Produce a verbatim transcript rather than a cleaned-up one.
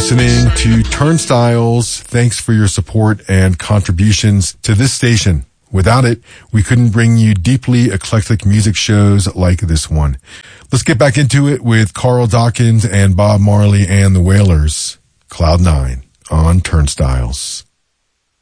listening to Turnstiles. Thanks for your support and contributions to this station. Without it, we couldn't bring you deeply eclectic music shows like this one. Let's get back into it with Carl Dawkins and Bob Marley and the Wailers. Cloud Nine on Turnstiles.